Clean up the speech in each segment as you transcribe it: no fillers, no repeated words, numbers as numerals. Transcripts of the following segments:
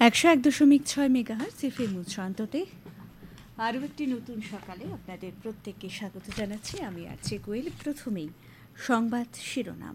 101.6 megahertz FM উচ্চান্ততে আরও একটি নতুন সকালে আপনাদের প্রত্যেককে স্বাগত জানাচ্ছি। আমি আছি কোয়েল। প্রথমেই সংবাদ শিরোনাম।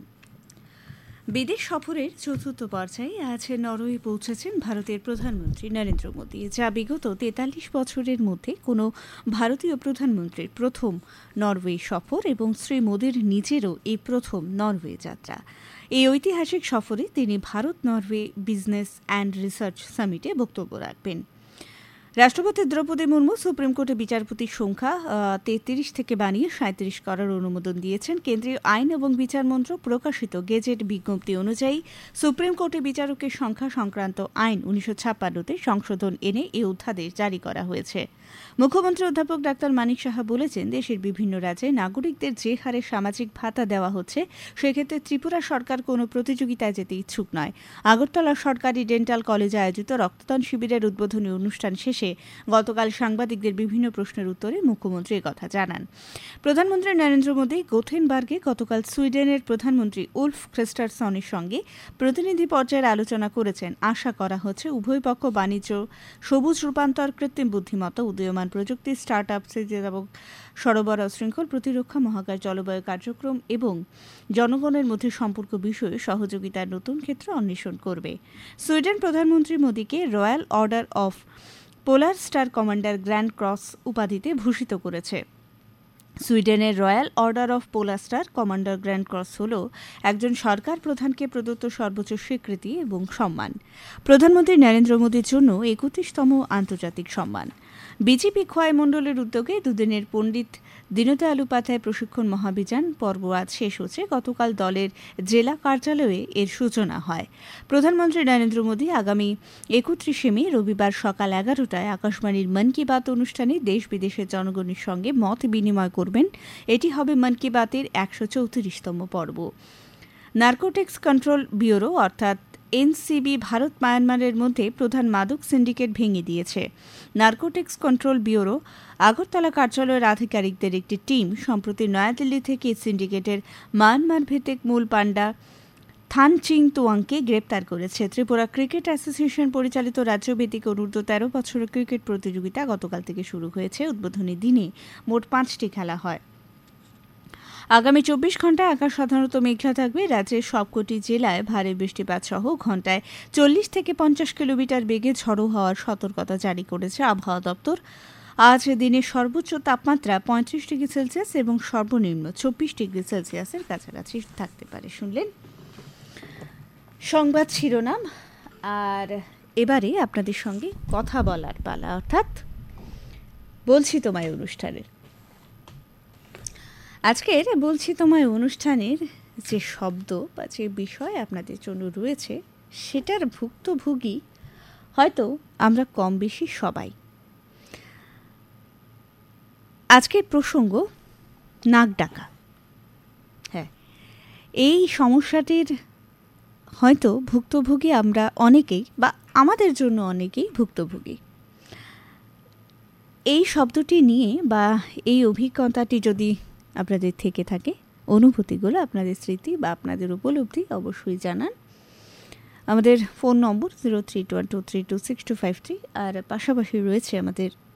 বিদেশ সফরের চতুর্থ পর্যায়ে আজ নরওয়ে পৌঁছেছেন ভারতের প্রধানমন্ত্রী নরেন্দ্র মোদী, যা বিগত ৪৩ বছরের মধ্যে কোনো ভারতীয় প্রধানমন্ত্রীর প্রথম নরওয়ে সফর এবং শ্রী মোদীর নিজেরও এই প্রথম নরওয়ে যাত্রা। এই ঐতিহাসিক সফরে তিনি Bharat Norway business and research সামিটে বক্তব্য রাখবেন। রাষ্ট্রপতি দ্রৌপদী মুর্মু সুপ্রিম কোর্টে বিচারপতির সংখ্যা ৩৩ থেকে বাড়িয়ে ৩৭ করার অনুমোদন দিয়েছেন। কেন্দ্রীয় আইন এবং বিচার মন্ত্রক প্রকাশিত গেজেট বিজ্ঞপ্তি অনুযায়ী সুপ্রিম কোর্টে বিচারকের সংখ্যা সংক্রান্ত আইন ১৯৫৬-তে সংশোধন এনে এই অধ্যাদেশ জারি করা হয়েছে। মুখ্যমন্ত্রী অধ্যাপক ডাক্তার মানিক সাহা বলেছেন, দেশের বিভিন্ন রাজ্যে নাগরিকদের যে হারে সামাজিক ভাতা দেওয়া হচ্ছে, সেক্ষেত্রে ত্রিপুরা সরকার কোনো প্রতিযোগিতায় যেতে ইচ্ছুক নয়। আগরতলা সরকারি ডেন্টাল কলেজে আয়োজিত রক্তদান শিবিরের উদ্বোধনী অনুষ্ঠান শেষে গতকাল সাংবাদিকদের বিভিন্ন প্রশ্নের উত্তরে মুখ্যমন্ত্রী একথা জানান। প্রধানমন্ত্রী নরেন্দ্র মোদী গোথেনবার্গে গতকাল সুইডেনের প্রধানমন্ত্রী উলফ ক্রিস্টারসনের সঙ্গে প্রতিনিধি পর্যায়ের আলোচনা করেছেন। আশা করা হচ্ছে উভয় পক্ষ বাণিজ্য, সবুজ রূপান্তর, কৃত্রিম বুদ্ধিমত্তা, উদীয়মান প্রযুক্তি, স্টার্ট আপ, সরবরাহ শৃঙ্খল, প্রতিরক্ষা, মহাকাশ, জলবায়ু কার্যক্রম এবং জনগণের মধ্যে সম্পর্ক বিষয়ে সহযোগিতার নতুন ক্ষেত্র অন্বেষণ করবে। সুইডেন প্রধানমন্ত্রী মোদীকে royal order of polar star commander grand cross উপাধিতে ভূষিত করেছে। সুইডেনের royal order of polar star commander grand cross হল একজন সরকার প্রধানকে প্রদত্ত সর্বোচ্চ স্বীকৃতি এবং সম্মান। প্রধানমন্ত্রী নরেন্দ্র মোদীর জন্য ৩১তম আন্তর্জাতিক সম্মান। বিজেপি খোয়াই মণ্ডলের উদ্যোগে দুদিনের পণ্ডিত দীনদয়াল উপাধ্যায় প্রশিক্ষণ মহাভিযান পর্ব আজ শেষ হচ্ছে। গতকাল দলের জেলা কার্যালয়ে এর সূচনা হয়। প্রধানমন্ত্রী নরেন্দ্র মোদী আগামী ৩১শে মে রবিবার সকাল ১১টায় আকাশবাণীর মন কি বাত অনুষ্ঠানে দেশ বিদেশের জনগণের সঙ্গে মত বিনিময় করবেন। এটি হবে মন কি বাতের ১৩৪তম পর্ব। নার্কোটিক্স কন্ট্রোল ব্যুরো অর্থাৎ এনসিবি ভারত মায়ানমারের মধ্যে প্রধান মাদক সিন্ডিকেট ভেঙে দিয়েছে। নার্কোটিক্স কন্ট্রোল ব্যুরো আগরতলা কার্যালয়ের আধিকারিকদের একটি টিম সম্প্রতি নয়াদিল্লি থেকে সিন্ডিকেটের মায়ানমার ভিত্তিক মূল পান্ডা থান চিং তোয়াংকে গ্রেপ্তার করেছে। ত্রিপুরা ক্রিকেট অ্যাসোসিয়েশন পরিচালিত রাজ্যভিত্তিক অনূর্ধ্ব ১৩ বছরের ক্রিকেট প্রতিযোগিতা গতকাল থেকে শুরু হয়েছে। উদ্বোধনী দিনে মোট ৫টি খেলা হয়। আগামী ২৪ ঘণ্টায় আকাশ সাধারণত মেঘলা থাকবে। রাজ্যের সবকটি জেলায় ভারী বৃষ্টিপাত সহ ঘণ্টায় ৪০ থেকে ৫০ কিলোমিটার বেগে ঝড়ো হওয়ার সতর্কতা জারি করেছে আবহাওয়া দপ্তর। আজ দিনের সর্বোচ্চ তাপমাত্রা ৩৫ ডিগ্রি সেলসিয়াস এবং সর্বনিম্ন ২৪ ডিগ্রি সেলসিয়াসের কাছাকাছি থাকতে পারে। শুনলেন সংবাদ শিরোনাম। আর এবারে আপনাদের সঙ্গে কথা বলার পালা, অর্থাৎ বলছি তোমায় অনুষ্ঠানের। আজকের বলছি তোমায় অনুষ্ঠানের যে শব্দ বা যে বিষয় আপনাদের জন্য রয়েছে, সেটার ভুক্তভোগী হয়তো আমরা কম বেশি সবাই। আজকের প্রসঙ্গ নাক ডাকা। হ্যাঁ, এই সমস্যাটির হয়তো ভুক্তভোগী আমরা অনেকেই, বা আমাদের জন্য অনেকেই ভুক্তভোগী। এই শব্দটি নিয়ে বা এই অভিজ্ঞতাটি যদি আপনাদের থেকে থাকে, অনুভূতিগুলো, আপনাদের স্মৃতি বা আপনাদের উপলব্ধি অবশ্যই জানান। আমাদের ফোন নম্বর 0312326253, আর পাশাপাশি রয়েছে আমাদের